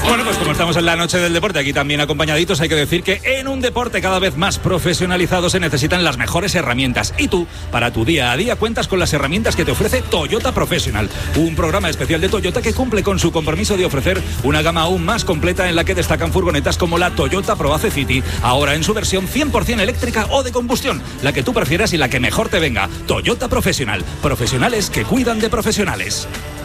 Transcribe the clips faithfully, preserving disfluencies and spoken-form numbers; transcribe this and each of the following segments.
Bueno, pues como estamos en la noche del deporte, aquí también acompañaditos, hay que decir que en un deporte cada vez más profesionalizado se necesitan las mejores herramientas. Y tú, para tu día a día, cuentas con las herramientas que te ofrece Toyota Professional, un programa especial de Toyota que cumple con su compromiso de ofrecer una gama aún más completa en la que destacan furgonetas como la Toyota Proace City, ahora en su versión cien por ciento eléctrica o de combustión, la que tú prefieras y la que mejor te venga. Toyota Professional, profesionales que cuidan de profesionales.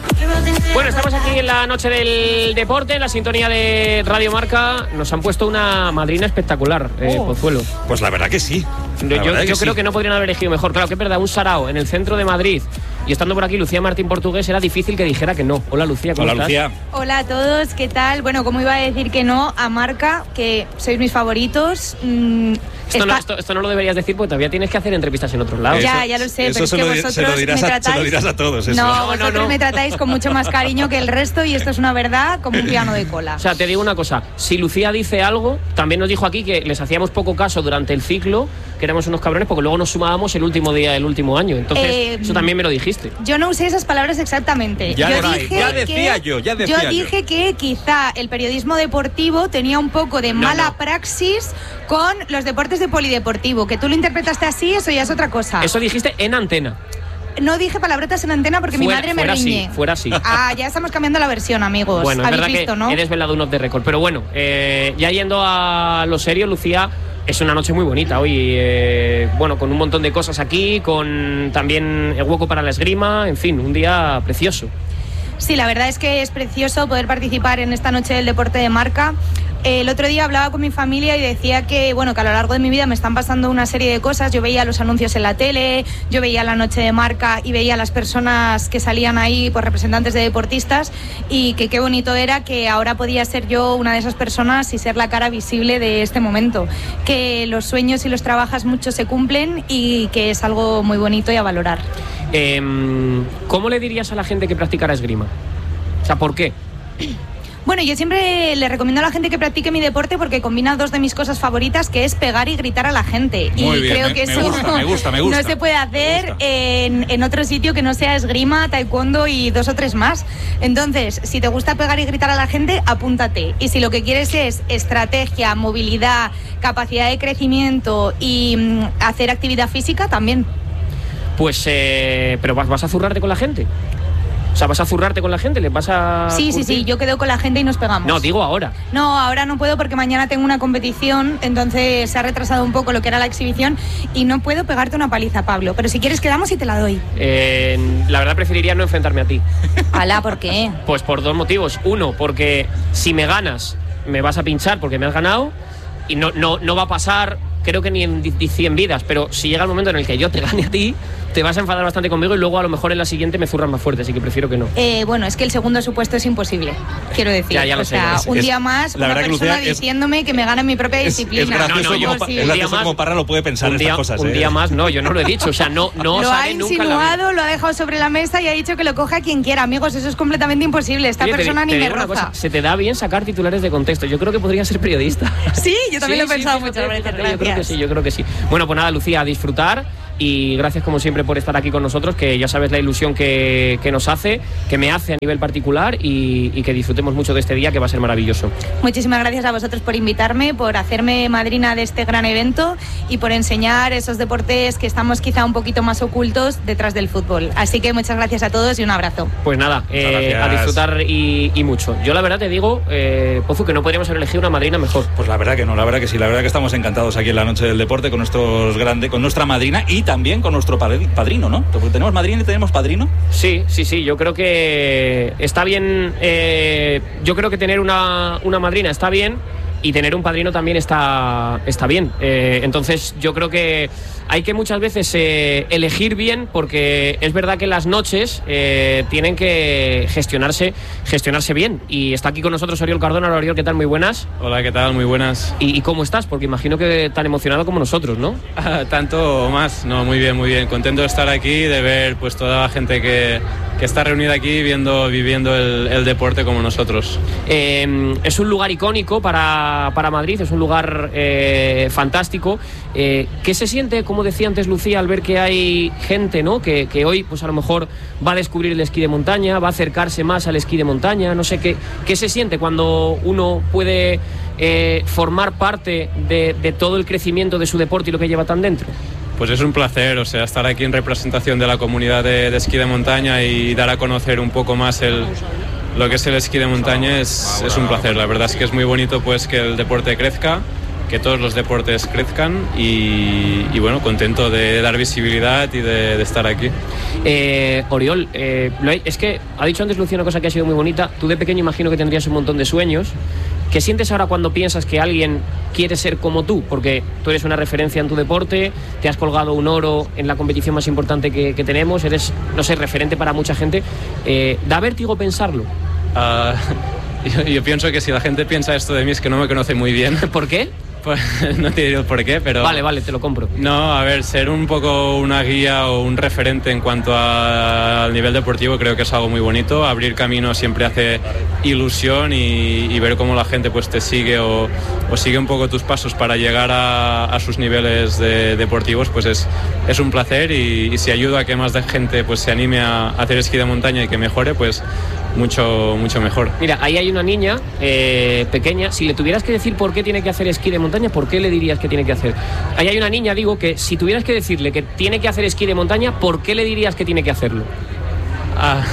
Bueno, estamos aquí en la noche del deporte, en la sintonía de Radio Marca. Nos han puesto una madrina espectacular, eh, oh. Pozuelo. Pues la verdad que sí. Yo, yo, yo que creo sí. que no podrían haber elegido mejor. Claro que es verdad, un sarao en el centro de Madrid. Y estando por aquí Lucía Martín Portugués, era difícil que dijera que no. Hola Lucía, ¿cómo Hola, estás? Lucía. Hola a todos, ¿qué tal? Bueno, ¿cómo iba a decir que no a Marca? Que sois mis favoritos. Mm, esto, está... no, esto, esto no lo deberías decir porque todavía tienes que hacer entrevistas en otros lados. Ya, ya lo sé, eso pero es se que lo, vosotros se lo dirás me a, tratáis... se lo dirás a todos. Eso. No, No, vosotros no, no. me tratáis con mucho más cariño que el resto y esto es una verdad como un piano de cola. O sea, te digo una cosa, si Lucía dice algo, también nos dijo aquí que les hacíamos poco caso durante el ciclo, que éramos unos cabrones porque luego nos sumábamos el último día del último año. Entonces, eh, eso también me lo dijiste. Yo no usé esas palabras exactamente. Ya, yo ahí, dije ya decía que, yo, ya decía yo dije yo. que quizá el periodismo deportivo tenía un poco de no, mala no. praxis con los deportes de polideportivo. Que tú lo interpretaste así, eso ya es otra cosa. Eso dijiste en antena. No dije palabrotas en antena porque fuera, mi madre me fuera riñe. Así, fuera así. Ah, ya estamos cambiando la versión, amigos. Bueno, es Habéis verdad visto, que ¿no? he desvelado un off the record. Pero bueno, eh, ya yendo a lo serio, Lucía, es una noche muy bonita hoy. Eh, bueno, con un montón de cosas aquí, con también el hueco para la esgrima, en fin, un día precioso. Sí, la verdad es que es precioso poder participar en esta noche del deporte de Marca. El otro día hablaba con mi familia y decía que, bueno, que a lo largo de mi vida me están pasando una serie de cosas. Yo veía los anuncios en la tele, yo veía la noche de Marca y veía las personas que salían ahí, pues representantes de deportistas, y que qué bonito era que ahora podía ser yo una de esas personas y ser la cara visible de este momento. Que los sueños, si los trabajas mucho, se cumplen y que es algo muy bonito y a valorar. Eh, ¿Cómo le dirías a la gente que practicara esgrima? O sea, ¿por qué? Bueno, yo siempre le recomiendo a la gente que practique mi deporte porque combina dos de mis cosas favoritas, que es pegar y gritar a la gente. Muy y bien, creo me, que me eso gusta, me gusta, me gusta, no se puede hacer en, en otro sitio que no sea esgrima, taekwondo y dos o tres más. Entonces, si te gusta pegar y gritar a la gente, apúntate. Y si lo que quieres es estrategia, movilidad, capacidad de crecimiento y mm, hacer actividad física, también. Pues, eh, pero vas, vas a zurrarte con la gente. O sea, ¿vas a zurrarte con la gente? ¿Les vas a...? Sí, sí, sí, yo quedo con la gente y nos pegamos. No, digo ahora. No, ahora no puedo porque mañana tengo una competición, entonces se ha retrasado un poco lo que era la exhibición y no puedo pegarte una paliza, Pablo. Pero si quieres quedamos y te la doy. Eh, la verdad preferiría no enfrentarme a ti. Alá, ¿por qué? Pues por dos motivos. Uno, porque si me ganas, me vas a pinchar porque me has ganado y no, no, no va a pasar, creo que ni en cien vidas, pero si llega el momento en el que yo te gane a ti, te vas a enfadar bastante conmigo y luego a lo mejor en la siguiente me zurras más fuerte, así que prefiero que no. Eh, bueno, es que el segundo supuesto es imposible, quiero decir. Ya, ya lo o sé, sea, es, un es, día más, la una verdad persona que Lucía, diciéndome es, que me gana en mi propia es, disciplina. Es gracioso, no, no, yo, como, sí. es gracioso más, como Parra lo puede pensar un en día, estas cosas. Un ¿eh? día más, no, yo no lo he dicho, o sea, no, no lo ha sale nunca en la vida. insinuado, lo ha dejado sobre la mesa y ha dicho que lo coja quien quiera. Amigos, eso es completamente imposible. Esta Oye, persona te, ni te me digo una roza. cosa, se te da bien sacar titulares de contexto. Yo creo que podría ser periodista. Sí, yo también sí, lo he pensado sí, mucho. fíjate, fíjate, Gracias. yo creo que sí, yo creo que sí. Bueno, pues nada, Lucía, a disfrutar y gracias como siempre por estar aquí con nosotros, que ya sabes la ilusión que, que nos hace, que me hace a nivel particular y, y que disfrutemos mucho de este día que va a ser maravilloso. Muchísimas gracias a vosotros por invitarme, por hacerme madrina de este gran evento y por enseñar esos deportes que estamos quizá un poquito más ocultos detrás del fútbol. Así que muchas gracias a todos y un abrazo. Pues nada, eh, a disfrutar y, y mucho. Yo la verdad te digo, eh, Pozu, que no podríamos haber elegido una madrina mejor. Pues la verdad que no, la verdad que sí, la verdad que estamos encantados aquí en la noche del deporte con nuestros grandes, con nuestra madrina y también con nuestro padrino, ¿no? Porque tenemos madrina y tenemos padrino. Sí, sí, sí, yo creo que está bien, eh, yo creo que tener una, una madrina está bien y tener un padrino también está, está bien. Eh, entonces yo creo que hay que muchas veces eh, elegir bien, porque es verdad que las noches eh, tienen que gestionarse gestionarse bien. Y está aquí con nosotros Oriol Cardona. Hola, Oriol, ¿qué tal? Muy buenas. Hola, ¿qué tal? Muy buenas. ¿Y, y cómo estás? Porque imagino que tan emocionado como nosotros, ¿no? Ah, tanto o más. No, muy bien, muy bien. Contento de estar aquí, de ver pues toda la gente que, que está reunida aquí viendo, viviendo el, el deporte como nosotros. Eh, es un lugar icónico para, para Madrid, es un lugar eh, fantástico. Eh, ¿Qué se siente, como decía antes Lucía, al ver que hay gente, ¿no?, que, que hoy pues a lo mejor va a descubrir el esquí de montaña, va a acercarse más al esquí de montaña? No sé, ¿qué, qué se siente cuando uno puede eh, formar parte de, de todo el crecimiento de su deporte y lo que lleva tan dentro? Pues es un placer, o sea, estar aquí en representación de la comunidad de, de esquí de montaña y dar a conocer un poco más el, lo que es el esquí de montaña es, es un placer. La verdad es que es muy bonito pues que el deporte crezca, que todos los deportes crezcan y, y bueno, contento de dar visibilidad y de, de estar aquí. Eh, Oriol, eh, es que ha dicho antes Lucía una cosa que ha sido muy bonita. Tú de pequeño imagino que tendrías un montón de sueños. ¿Qué sientes ahora cuando piensas que alguien quiere ser como tú? Porque tú eres una referencia en tu deporte, te has colgado un oro en la competición más importante que, que tenemos, eres, no sé, referente para mucha gente. Eh, ¿Da vértigo pensarlo? Uh, yo, yo pienso que si la gente piensa esto de mí es que no me conoce muy bien. ¿Por qué? Pues no te diré por qué, pero... Vale, vale, te lo compro. No, a ver, ser un poco una guía o un referente en cuanto a, al nivel deportivo creo que es algo muy bonito. Abrir camino siempre hace ilusión y, y ver cómo la gente pues te sigue o, o sigue un poco tus pasos para llegar a, a sus niveles de, deportivos, pues es, es un placer y, y si ayuda a que más de gente pues se anime a, a hacer esquí de montaña y que mejore, pues mucho, mucho mejor. Mira, ahí hay una niña eh, pequeña. Si le tuvieras que decir por qué tiene que hacer esquí de montaña, ¿por qué le dirías que tiene que hacer? Ahí hay una niña, digo, que si tuvieras que decirle que tiene que hacer esquí de montaña, ¿por qué le dirías que tiene que hacerlo? Ah,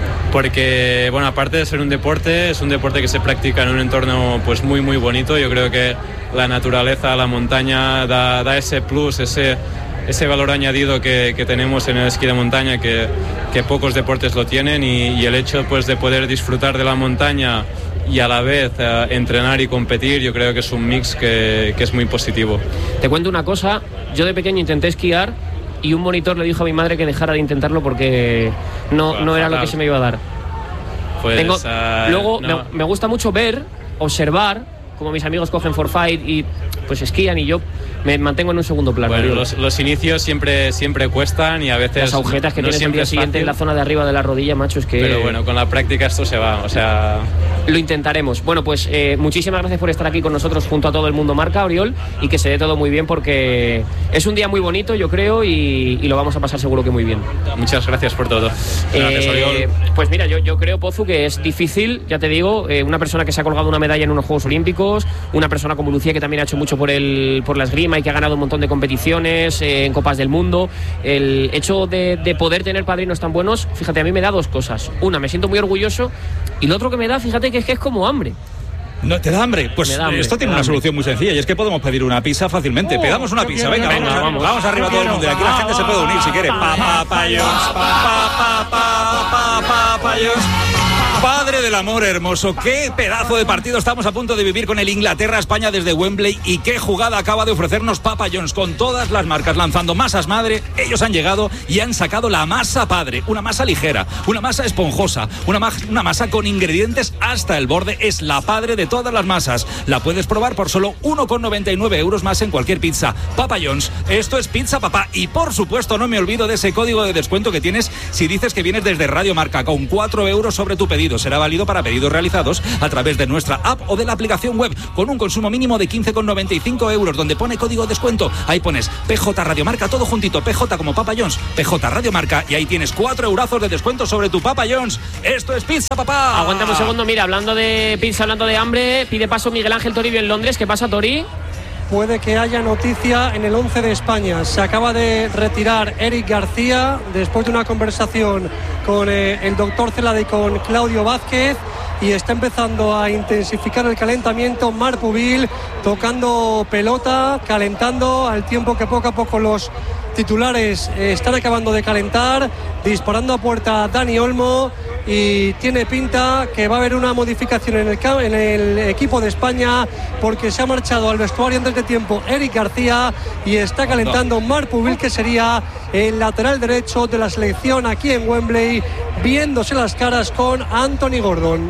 porque, bueno, aparte de ser un deporte, es un deporte que se practica en un entorno pues muy, muy bonito. Yo creo que la naturaleza, la montaña, da, da ese plus, ese... ese valor añadido que, que tenemos en el esquí de montaña que, que pocos deportes lo tienen y, y el hecho pues de poder disfrutar de la montaña y a la vez eh, entrenar y competir, yo creo que es un mix que, que es muy positivo. Te cuento una cosa, yo de pequeño intenté esquiar y un monitor le dijo a mi madre que dejara de intentarlo porque no, bueno, no era fatal. Lo que se me iba a dar. Pues, Tengo, uh, luego no. me, me gusta mucho ver, observar como mis amigos cogen forfait y pues esquían y yo me mantengo en un segundo plano. Bueno, los, los inicios siempre, siempre cuestan y a veces... Las agujetas que no tienes el día siguiente en la zona de arriba de la rodilla, macho, es que... Pero bueno, con la práctica esto se va, o sea... Lo intentaremos. Bueno, pues eh, muchísimas gracias por estar aquí con nosotros junto a todo el mundo Marca, Oriol, y que se dé todo muy bien porque es un día muy bonito, yo creo, y, y lo vamos a pasar seguro que muy bien. Muchas gracias por todo. Gracias, eh, Oriol. Pues mira, yo, yo creo, Pozu, que es difícil, ya te digo, eh, una persona que se ha colgado una medalla en unos Juegos Olímpicos, una persona como Lucía que también ha hecho mucho por, el, por la esgrima y que ha ganado un montón de competiciones eh, en Copas del Mundo. El hecho de, de poder tener padrinos tan buenos, fíjate, a mí me da dos cosas. Una, me siento muy orgulloso, y lo otro que me da, fíjate, que es que es como hambre. ¿No te da hambre? Pues da hambre, esto tiene una hambre. solución muy sencilla y es que podemos pedir una pizza fácilmente. Oh, Pedamos una pizza, venga, venga, vamos, vamos. vamos arriba todo el mundo. Y aquí la gente se puede unir si quiere. Pa, pa, pa, Jones, pa, pa, pa, pa, pa, pa, Jones. Padre del amor hermoso, qué pedazo de partido estamos a punto de vivir con el Inglaterra-España desde Wembley y qué jugada acaba de ofrecernos Papa John's con todas las marcas lanzando masas madre. Ellos han llegado y han sacado la masa padre, una masa ligera, una masa esponjosa, una, ma- una masa con ingredientes hasta el borde. Es la padre de todas las masas. La puedes probar por solo uno con noventa y nueve euros más en cualquier pizza. Papa John's, esto es Pizza Papá y por supuesto no me olvido de ese código de descuento que tienes si dices que vienes desde Radio Marca con cuatro euros sobre tu pedido. Será válido para pedidos realizados a través de nuestra app o de la aplicación web con un consumo mínimo de quince con noventa y cinco euros donde pone código de descuento. Ahí pones P J Radio Marca, todo juntito, P J como Papa John's, P J Radio Marca y ahí tienes cuatro eurazos de descuento sobre tu Papa John's. Esto es Pizza Papá. Aguántame un segundo, mira, hablando de pizza, hablando de hambre, pide paso Miguel Ángel Toribio en Londres. ¿Qué pasa, Tori? Puede que haya noticia en el once de España. Se acaba de retirar Eric García después de una conversación con eh, el doctor Celada y con Claudio Vázquez, y está empezando a intensificar el calentamiento Marc Pubil, tocando pelota, calentando al tiempo que poco a poco los titulares eh, están acabando de calentar, disparando a puerta Dani Olmo, y tiene pinta que va a haber una modificación en el, en el equipo de España porque se ha marchado al vestuario antes de tiempo Eric García y está calentando no. Marc Pubil, que sería el lateral derecho de la selección aquí en Wembley, viéndose las caras con Anthony Gordon.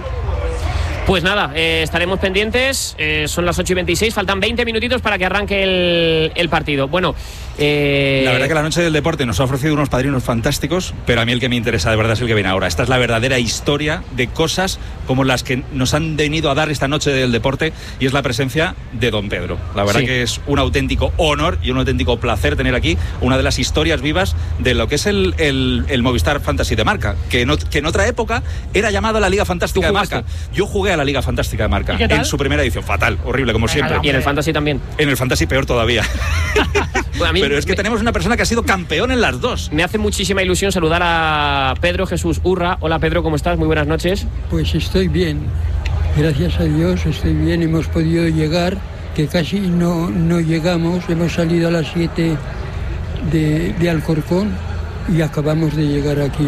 Pues nada, eh, estaremos pendientes, eh, son las ocho y veintiséis, faltan veinte minutitos para que arranque el, el partido. Bueno, Eh... La verdad que la noche del deporte nos ha ofrecido unos padrinos fantásticos, pero a mí el que me interesa de verdad es el que viene ahora. Esta es la verdadera historia de cosas como las que nos han venido a dar esta noche del deporte, y es la presencia de don Pedro. La verdad sí. que es un auténtico honor y un auténtico placer tener aquí una de las historias vivas de lo que es el, el, el Movistar Fantasy de Marca, que en, que en otra época era llamado la Liga Fantástica de Marca. Yo jugué a la Liga Fantástica de Marca en su primera edición, fatal, horrible como siempre. ¿Y en el Fantasy también? En el Fantasy peor todavía. Bueno, a mí pero es que me... tenemos una persona que ha sido campeón en las dos. Me hace muchísima ilusión saludar a Pedro Jesús Urra. Hola Pedro, ¿cómo estás? Muy buenas noches. Pues estoy bien, gracias a Dios estoy bien, hemos podido llegar, que casi no, no llegamos, hemos salido a las siete de, de Alcorcón y acabamos de llegar aquí.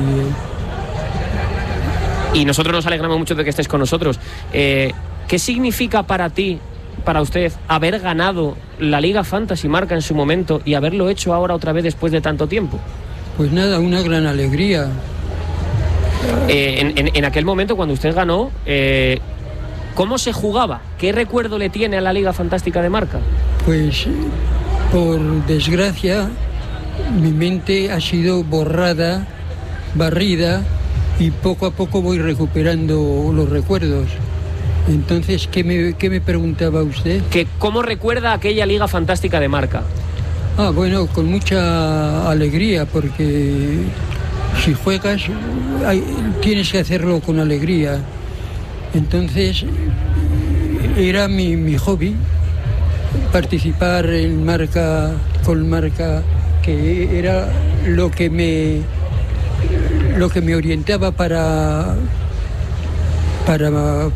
Y nosotros nos alegramos mucho de que estés con nosotros. Eh, ¿Qué significa para ti, para usted, haber ganado la Liga Fantasy Marca en su momento y haberlo hecho ahora otra vez después de tanto tiempo? Pues nada, una gran alegría. Eh, en, en, en aquel momento, cuando usted ganó, eh, ¿cómo se jugaba? ¿Qué recuerdo le tiene a la Liga Fantástica de Marca? Pues, por desgracia, mi mente ha sido borrada, barrida, y poco a poco voy recuperando los recuerdos. Entonces, ¿qué me, qué me preguntaba usted? ¿Que ¿Cómo recuerda aquella Liga Fantástica de Marca? Ah, bueno, con mucha alegría, porque si juegas hay, tienes que hacerlo con alegría. Entonces, era mi, mi hobby, participar en Marca, con Marca, que era lo que me, lo que me orientaba para... para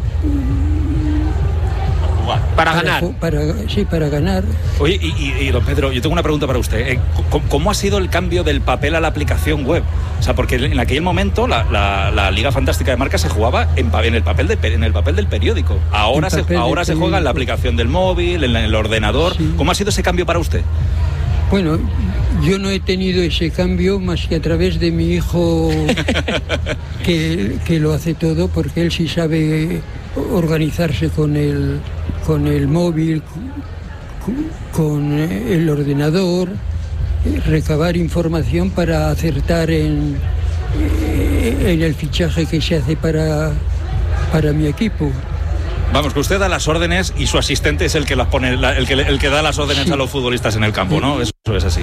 Para ganar. Para, para, sí, para ganar. Oye, y, y, y don Pedro, yo tengo una pregunta para usted. ¿Cómo, ¿Cómo ha sido el cambio del papel a la aplicación web? O sea, porque en aquel momento la, la, la Liga Fantástica de Marca se jugaba en, en, el, papel de, en el papel del periódico. Ahora se, ahora se juega en la aplicación del móvil, en, la, en el ordenador. Sí. ¿Cómo ha sido ese cambio para usted? Bueno, yo no he tenido ese cambio más que a través de mi hijo que, que lo hace todo, porque él sí sabe organizarse con el, con el móvil, con el ordenador, recabar información para acertar en, en el fichaje que se hace para, para mi equipo. Vamos, que usted da las órdenes y su asistente es el que las pone, el que, el que da las órdenes sí. a los futbolistas en el campo, ¿no? Eso es así.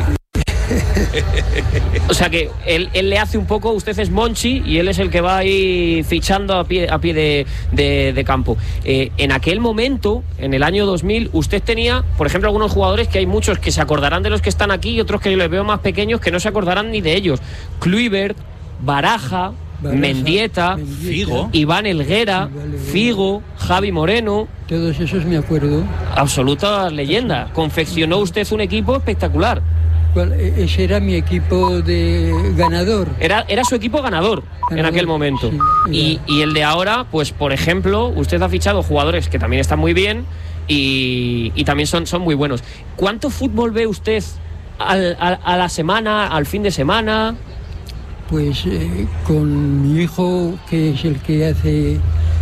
O sea que él, él le hace un poco, usted es Monchi y él es el que va ahí fichando a pie, a pie de, de, de campo. Eh, en aquel momento, en el año dos mil, usted tenía, por ejemplo, algunos jugadores que hay muchos que se acordarán de los que están aquí y otros que yo les veo más pequeños que no se acordarán ni de ellos. Kluivert, Baraja, Baraja Mendieta, Mendieta, Figo, Iván Helguera, Figo, Javi Moreno. Todos esos me acuerdo. Absoluta leyenda. Confeccionó usted un equipo espectacular. Ese era mi equipo de ganador. Era, era su equipo ganador, ganador en aquel momento. Sí, y, y el de ahora, pues por ejemplo, usted ha fichado jugadores que también están muy bien y, y también son, son muy buenos. ¿Cuánto fútbol ve usted al, a, a la semana, al fin de semana? Pues eh, con mi hijo, que es el que hace...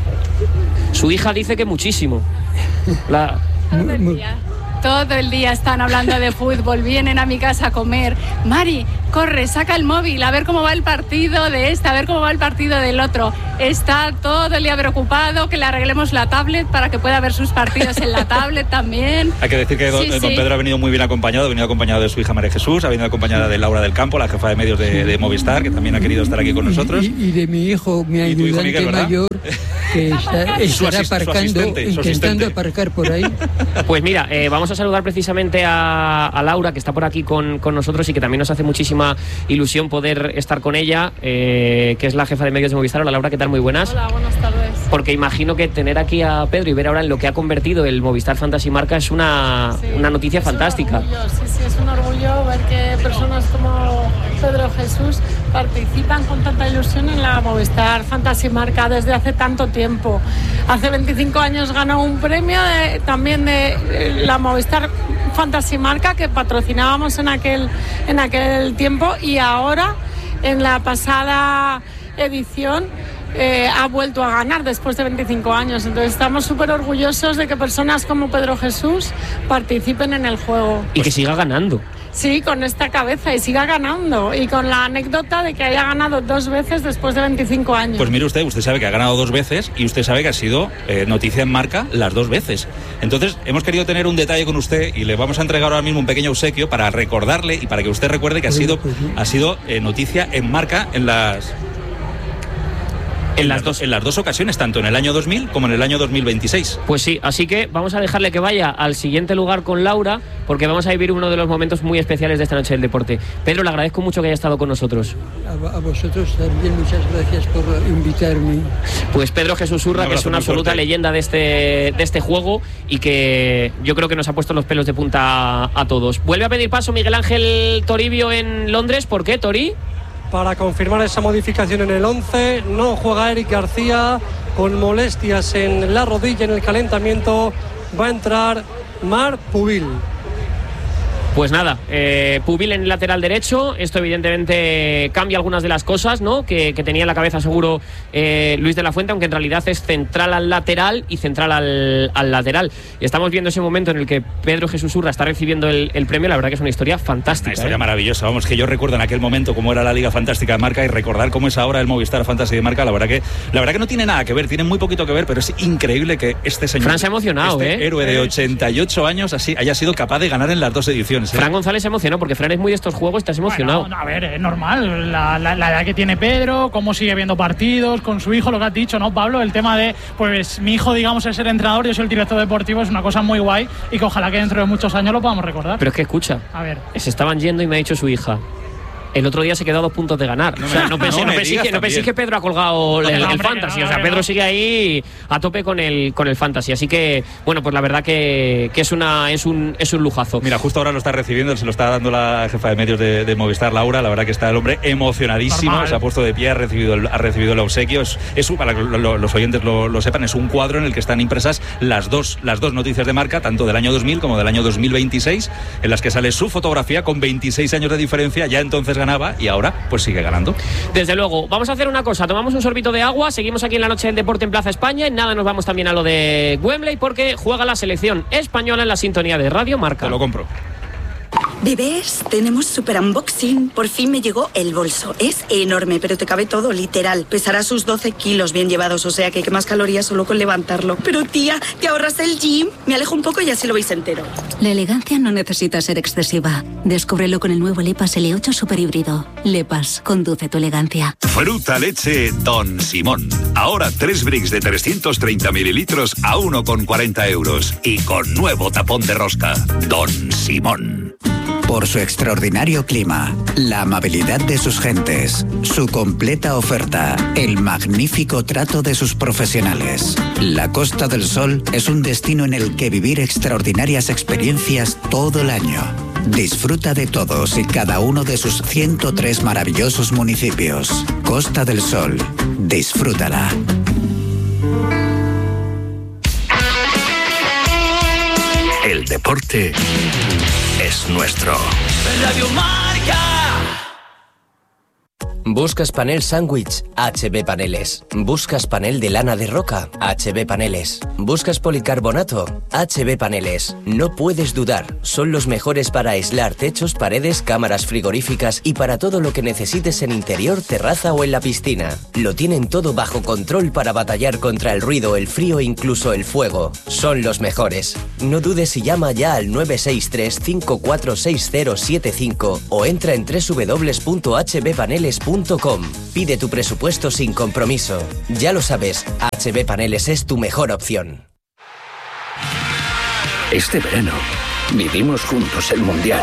Su hija dice que muchísimo. La... Todo el día. Todo el día están hablando de fútbol, vienen a mi casa a comer. Mari, corre, saca el móvil, a ver cómo va el partido de este, a ver cómo va el partido del otro. Está todo el día preocupado que le arreglemos la tablet para que pueda ver sus partidos en la tablet también. Hay que decir que don, sí, don sí. Pedro ha venido muy bien acompañado, ha venido acompañado de su hija María Jesús, ha venido acompañada de Laura del Campo, la jefa de medios de, de Movistar, que también ha querido estar aquí con nosotros. Y, y de mi hijo, mi ayudante hijo Miguel, mayor, que está, estará aparcando, intentando aparcar por ahí. Pues mira, eh, vamos a saludar precisamente a, a Laura, que está por aquí con, con nosotros y que también nos hace muchísima ilusión poder estar con ella, eh, que es la jefa de medios de Movistar. Hola Laura, ¿qué tal? Muy buenas. Hola, buenas tardes. Porque imagino que tener aquí a Pedro y ver ahora en lo que ha convertido el Movistar Fantasy Marca es una, sí, una noticia es fantástica. Un orgullo, sí, sí, es un orgullo ver que personas como Pedro Jesús participan con tanta ilusión en la Movistar Fantasy Marca desde hace tanto tiempo. Hace veinticinco años ganó un premio de, también de la Movistar Fantasy Marca que patrocinábamos en aquel, en aquel tiempo, y ahora en la pasada edición eh, ha vuelto a ganar después de veinticinco años. Entonces estamos súper orgullosos de que personas como Pedro Jesús participen en el juego. Y que siga ganando. Sí, con esta cabeza y siga ganando. Y con la anécdota de que haya ganado dos veces después de veinticinco años. Pues mire usted, usted sabe que ha ganado dos veces y usted sabe que ha sido eh, noticia en Marca las dos veces. Entonces, hemos querido tener un detalle con usted y le vamos a entregar ahora mismo un pequeño obsequio para recordarle y para que usted recuerde que ha sido, ha sido eh, noticia en Marca en las... En las, dos, en las dos ocasiones, tanto en el año dos mil como en el año dos mil veintiséis. Pues sí, así que vamos a dejarle que vaya al siguiente lugar con Laura, porque vamos a vivir uno de los momentos muy especiales de esta noche del deporte. Pedro, le agradezco mucho que haya estado con nosotros. A, a vosotros también, muchas gracias por invitarme. Pues Pedro Jesús Urra, un que es una absoluta fuerte. leyenda de este, de este juego y que yo creo que nos ha puesto los pelos de punta a, a todos. Vuelve a pedir paso Miguel Ángel Toribio en Londres. ¿Por qué, Tori? Para confirmar esa modificación en el once, no juega Eric García con molestias en la rodilla en el calentamiento, va a entrar Marc Pubil. Pues nada, eh, Pubil en el lateral derecho. Esto evidentemente cambia algunas de las cosas, ¿no? Que, que tenía en la cabeza seguro eh, Luis de la Fuente, aunque en realidad es central al lateral y central al, al lateral. Y estamos viendo ese momento en el que Pedro Jesús Urra está recibiendo el, el premio. La verdad que es una historia fantástica. Una historia ¿eh? maravillosa. Vamos, que yo recuerdo en aquel momento cómo era la Liga Fantástica de Marca y recordar cómo es ahora el Movistar Fantasy de Marca. La verdad que la verdad que no tiene nada que ver, tiene muy poquito que ver, pero es increíble que este señor, Fran se ha emocionado, este ¿eh? héroe de ochenta y ocho años así haya sido capaz de ganar en las dos ediciones. Fran González se emocionó porque Fran es muy de estos juegos y te has emocionado. Bueno, a ver, es normal, la, la, la edad que tiene Pedro, cómo sigue viendo partidos, con su hijo, lo que has dicho, ¿no, Pablo? El tema de, pues mi hijo, digamos, es el entrenador, yo soy el director deportivo, es una cosa muy guay y que ojalá que dentro de muchos años lo podamos recordar. Pero es que escucha, a ver, se estaban yendo y me ha dicho su hija: el otro día se quedó a dos puntos de ganar. No, o sea, no pensé, no, no pensé, que, no pensé que Pedro ha colgado el, el, el fantasy. No, o sea, Pedro no. sigue ahí a tope con el con el fantasy. Así que, bueno, pues la verdad que, que es una es un es un lujazo. Mira, justo ahora lo está recibiendo, se lo está dando la jefa de medios de, de Movistar, Laura. La verdad que está el hombre emocionadísimo. Normal. Se ha puesto de pie, ha recibido el, ha recibido el obsequio. Es, es para que lo, lo, los oyentes lo, lo sepan, es un cuadro en el que están impresas las dos, las dos noticias de Marca, tanto del año dos mil como del año dos mil veintiséis, en las que sale su fotografía con veintiséis años de diferencia. Ya entonces ganaba y ahora pues sigue ganando. Desde luego, vamos a hacer una cosa, tomamos un sorbito de agua, seguimos aquí en la noche del deporte en Plaza España y nada, nos vamos también a lo de Wembley porque juega la selección española en la sintonía de Radio Marca. Te lo compro. Bebés, tenemos super unboxing. Por fin me llegó el bolso. Es enorme, pero te cabe todo, literal. Pesará sus doce kilos bien llevados, o sea que quemas calorías solo con levantarlo. Pero tía, ¿te ahorras el gym? Me alejo un poco y así lo veis entero. La elegancia no necesita ser excesiva. Descúbrelo con el nuevo Lepas L ocho Super Híbrido. Lepas, conduce tu elegancia. Fruta leche Don Simón. Ahora tres bricks de trescientos treinta mililitros a uno con cuarenta euros. Y con nuevo tapón de rosca. Don Simón. Por su extraordinario clima, la amabilidad de sus gentes, su completa oferta, el magnífico trato de sus profesionales. La Costa del Sol es un destino en el que vivir extraordinarias experiencias todo el año. Disfruta de todos y cada uno de sus ciento tres maravillosos municipios. Costa del Sol, disfrútala. El deporte es nuestro. Radio Marca. ¿Buscas panel sándwich? H B Paneles. ¿Buscas panel de lana de roca? H B Paneles. ¿Buscas policarbonato? H B Paneles. No puedes dudar, son los mejores para aislar techos, paredes, cámaras frigoríficas y para todo lo que necesites en interior, terraza o en la piscina. Lo tienen todo bajo control para batallar contra el ruido, el frío e incluso el fuego. Son los mejores. No dudes y llama ya al nueve seis tres, cinco cuatro seis cero siete cinco o entra en doble u doble u doble u punto h b paneles punto com. Pide tu presupuesto sin compromiso. Ya lo sabes, H B Paneles es tu mejor opción. Este verano vivimos juntos el Mundial.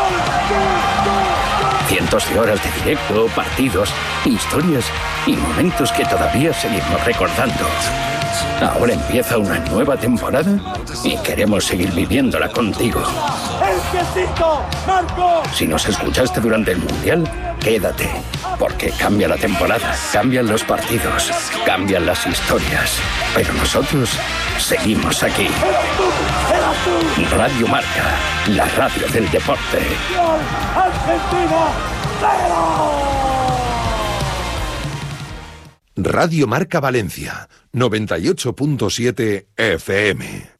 Cientos de horas de directo, partidos, historias y momentos que todavía seguimos recordando. Ahora empieza una nueva temporada y queremos seguir viviéndola contigo. Si nos escuchaste durante el Mundial, quédate, porque cambia la temporada, cambian los partidos, cambian las historias, pero nosotros seguimos aquí. Radio Marca, la radio del deporte. Radio Marca Valencia, noventa y ocho punto siete F M.